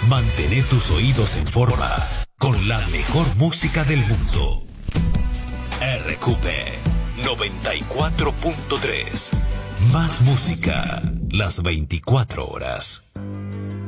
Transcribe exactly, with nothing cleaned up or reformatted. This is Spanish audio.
Mantén tus oídos en forma con la mejor música del mundo. R Q P noventa y cuatro punto tres. Más música las veinticuatro horas.